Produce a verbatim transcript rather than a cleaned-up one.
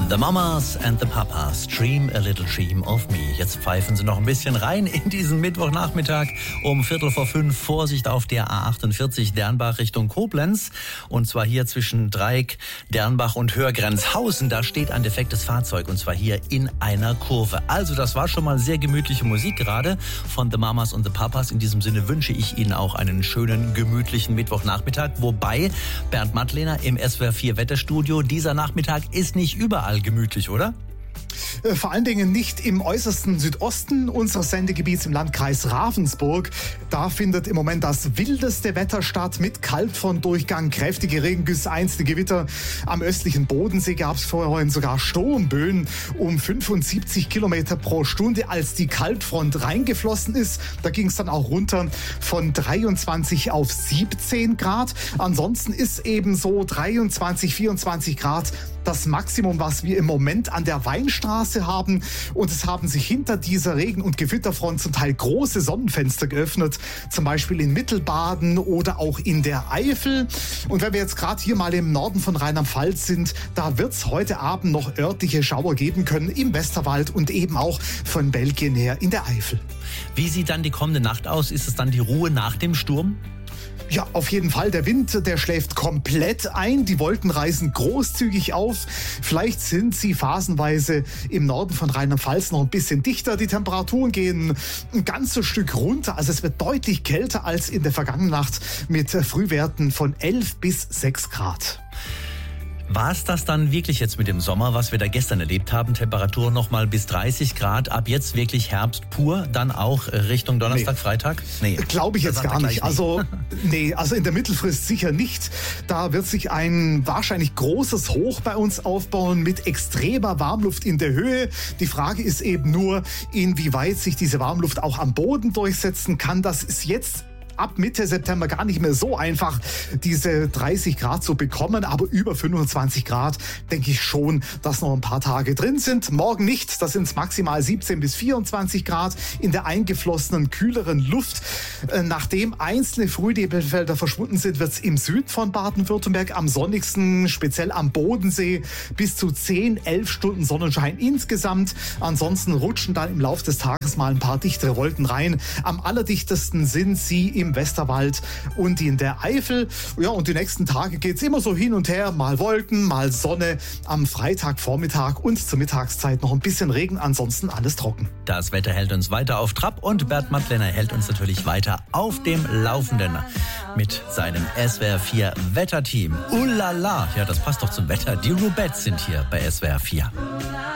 The Mamas and the Papas, Dream a Little Dream of Me. Jetzt pfeifen sie noch ein bisschen rein in diesen Mittwochnachmittag um Viertel vor fünf. Vorsicht auf der A achtundvierzig Dernbach Richtung Koblenz. Und zwar hier zwischen Dreieck, Dernbach und Hörgrenzhausen. Da steht ein defektes Fahrzeug und zwar hier in einer Kurve. Also das war schon mal sehr gemütliche Musik gerade von The Mamas und the Papas. In diesem Sinne wünsche ich Ihnen auch einen schönen, gemütlichen Mittwochnachmittag. Wobei Bernd Mattlehner im S W R vier Wetterstudio, dieser Nachmittag ist nicht überall gemütlich, oder? Vor allen Dingen nicht im äußersten Südosten unseres Sendegebiets im Landkreis Ravensburg. Da findet im Moment das wildeste Wetter statt mit Kaltfrontdurchgang, kräftige Regengüsse, einzelne Gewitter. Am östlichen Bodensee gab es vorhin sogar Sturmböen um fünfundsiebzig Kilometer pro Stunde, als die Kaltfront reingeflossen ist. Da ging es dann auch runter von dreiundzwanzig auf siebzehn Grad. Ansonsten ist eben so dreiundzwanzig, vierundzwanzig Grad das Maximum, was wir im Moment an der Weinstraße haben. Und es haben sich hinter dieser Regen- und Gewitterfront zum Teil große Sonnenfenster geöffnet, zum Beispiel in Mittelbaden oder auch in der Eifel. Und wenn wir jetzt gerade hier mal im Norden von Rheinland-Pfalz sind, da wird es heute Abend noch örtliche Schauer geben können im Westerwald und eben auch von Belgien her in der Eifel. Wie sieht dann die kommende Nacht aus? Ist es dann die Ruhe nach dem Sturm? Ja, auf jeden Fall. Der Wind, der schläft komplett ein. Die Wolken reißen großzügig auf. Vielleicht sind sie phasenweise im Norden von Rheinland-Pfalz noch ein bisschen dichter. Die Temperaturen gehen ein ganzes Stück runter. Also es wird deutlich kälter als in der vergangenen Nacht mit Frühwerten von elf bis sechs Grad. War es das dann wirklich jetzt mit dem Sommer, was wir da gestern erlebt haben? Temperaturen noch mal bis dreißig Grad, ab jetzt wirklich Herbst pur, dann auch Richtung Donnerstag, nee. Freitag? Nee, glaube ich jetzt gar nicht. Also, nee, also in der Mittelfrist sicher nicht. Da wird sich ein wahrscheinlich großes Hoch bei uns aufbauen mit extremer Warmluft in der Höhe. Die Frage ist eben nur, inwieweit sich diese Warmluft auch am Boden durchsetzen kann. Das ist jetzt ab Mitte September gar nicht mehr so einfach, diese dreißig Grad zu bekommen. Aber über fünfundzwanzig Grad denke ich schon, dass noch ein paar Tage drin sind. Morgen nicht, da sind es maximal siebzehn bis vierundzwanzig Grad in der eingeflossenen, kühleren Luft. Nachdem einzelne Frühnebelfelder verschwunden sind, wird es im Süden von Baden-Württemberg am sonnigsten, speziell am Bodensee, bis zu zehn, elf Stunden Sonnenschein insgesamt. Ansonsten rutschen dann im Laufe des Tages mal ein paar dichtere Wolken rein. Am allerdichtesten sind sie im im Westerwald und in der Eifel. Ja, und die nächsten Tage geht es immer so hin und her. Mal Wolken, mal Sonne. Am Freitagvormittag und zur Mittagszeit noch ein bisschen Regen. Ansonsten alles trocken. Das Wetter hält uns weiter auf Trab und Bert Mattlehner hält uns natürlich weiter auf dem Laufenden mit seinem S W R vier Wetterteam. Ulala, ja, das passt doch zum Wetter. Die Rubettes sind hier bei S W R vier.